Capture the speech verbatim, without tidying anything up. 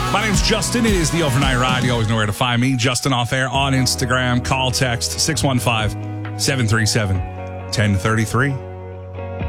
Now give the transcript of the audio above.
My name's Justin. It is the Overnight Ride. You always know where to find me. Justin Off Air on Instagram. Call, text six one five, seven three seven, one zero three three.